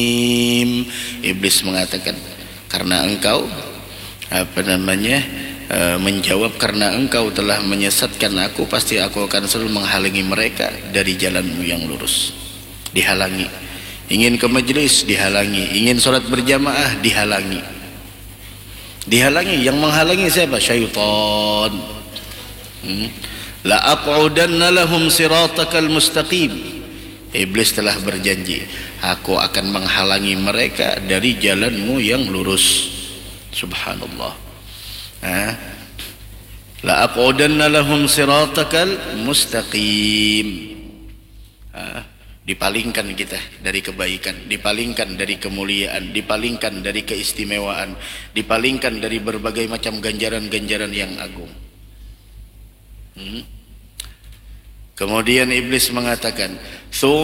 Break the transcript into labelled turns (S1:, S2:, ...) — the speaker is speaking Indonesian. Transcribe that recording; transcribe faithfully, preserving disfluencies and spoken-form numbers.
S1: Iblis mengatakan, karena engkau apa namanya e, menjawab, karena engkau telah menyesatkan aku, pasti aku akan selalu menghalangi mereka dari jalanmu yang lurus. Dihalangi. Ingin ke majelis dihalangi, ingin sholat berjamaah dihalangi. Dihalangi, yang menghalangi siapa? Syaitan. hmm. La aq'udanna lahum siratakal mustaqim. Iblis telah berjanji, aku akan menghalangi mereka dari jalanmu yang lurus. Subhanallah. Ha? La aqudanna lahum siratakal mustaqim. Ha? Dipalingkan kita dari kebaikan, dipalingkan dari kemuliaan, dipalingkan dari keistimewaan, dipalingkan dari berbagai macam ganjaran-ganjaran yang agung. Hmm? Kemudian iblis mengatakan,